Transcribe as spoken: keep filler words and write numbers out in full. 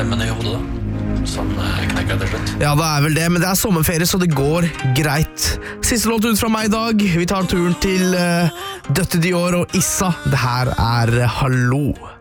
stemmen i hodet da. Sånn knekker til slutt. Ja, det er vel det, men det er sommerferie, så det går greit. Siste låt ut fra meg i dag. Vi tar turen til uh, Døtte Dior og Issa. Det her er Hallo.